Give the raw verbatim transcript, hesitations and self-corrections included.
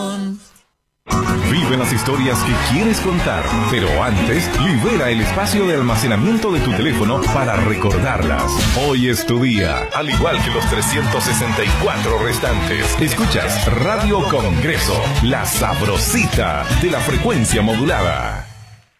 Vive las historias que quieres contar, pero antes libera el espacio de almacenamiento de tu teléfono para recordarlas. Hoy es tu día, al igual que los trescientos sesenta y cuatro restantes. Escuchas Radio Congreso, la sabrosita de la frecuencia modulada.